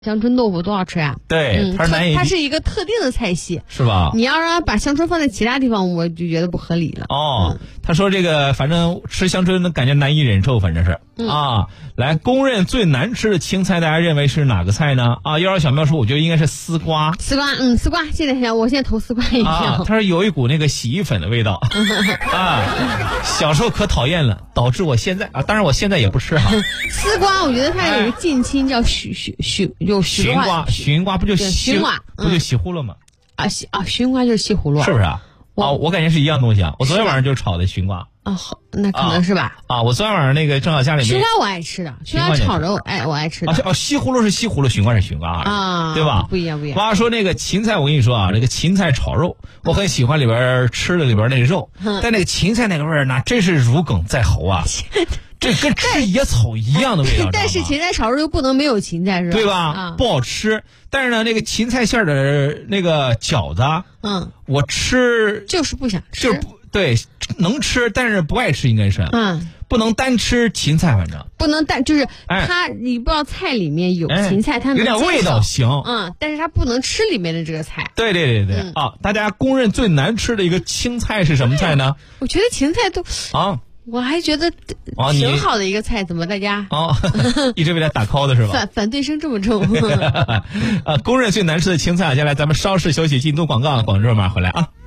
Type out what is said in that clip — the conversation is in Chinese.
香椿豆腐多好吃呀！ 对， 它是一个特定的菜系， 是吧？ 你要让把香椿放在其他地方，我就觉得不合理了。 他说这个反正吃香椿的感觉难以忍受，反正是来，公认最难吃的青菜，大家认为是哪个菜呢？122小喵说，我觉得应该是丝瓜。 丝瓜，我现在投丝瓜一票。 他说有一股那个洗衣粉的味道小时候可讨厌了，导致我现在当然我现在也不吃哈。 丝瓜，我觉得它有个近亲叫寻瓜不就西葫芦吗？ 寻瓜就是西葫芦， 是不是啊？我感觉是一样东西啊。我昨天晚上就炒的寻瓜。 好，那可能是吧。 我昨天晚上那个正好家里面。 寻瓜我爱吃的，寻瓜炒肉，我爱吃的。 西葫芦是西葫芦，寻瓜是寻瓜啊，对吧？ 不一样。 妈说那个芹菜，我跟你说这个芹菜炒肉，我很喜欢里边吃的里边那个肉，但那个芹菜那个味儿呢，真是如鲠在喉啊。这跟吃野草一样的味道。 但是芹菜炒肉又不能没有芹菜，是吧？ 对吧？不好吃。但是呢，那个芹菜馅的那个饺子，我吃就是不想吃， 就是对，能吃，但是不爱吃，应该是，不能单吃芹菜，反正不能单，就是它，你不知道菜里面有芹菜，它有点味道行， 但是它不能吃里面的这个菜。 对大家公认最难吃的一个青菜是什么菜呢？ 我觉得芹菜都我还觉得挺好的一个菜，怎么大家一直为它打 call 的是吧？ 反对声这么重。 公认最难吃的青菜，接下来咱们稍事休息，进度广告，广州马上回来啊。